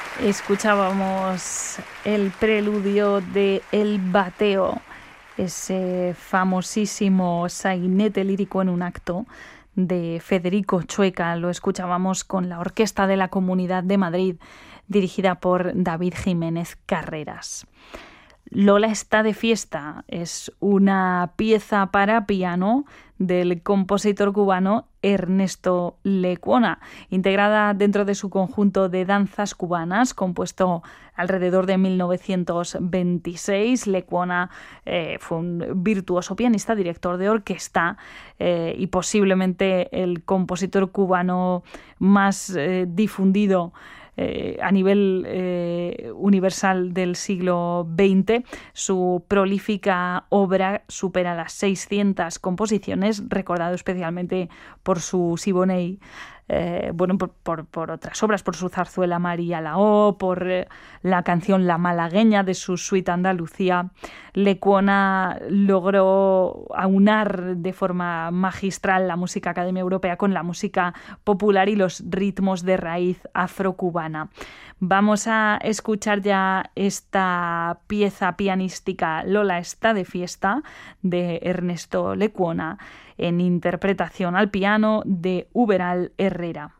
Escuchábamos el preludio de El Bateo, ese famosísimo sainete lírico en un acto de Federico Chueca. Lo escuchábamos con la Orquesta de la Comunidad de Madrid, dirigida por David Jiménez Carreras. Lola está de fiesta es una pieza para piano del compositor cubano Ernesto Lecuona, integrada dentro de su conjunto de danzas cubanas, compuesto alrededor de 1926. Lecuona fue un virtuoso pianista, director de orquesta y posiblemente el compositor cubano más difundido a nivel universal del siglo XX. Su prolífica obra supera las 600 composiciones, recordado especialmente por su Siboney, por otras obras, por su zarzuela María Lao, por la canción La Malagueña de su suite Andalucía. Lecuona logró aunar de forma magistral la música academia europea con la música popular y los ritmos de raíz afrocubana. Vamos a escuchar ya esta pieza pianística, Lola está de fiesta, de Ernesto Lecuona, en interpretación al piano de Uberal Herrera.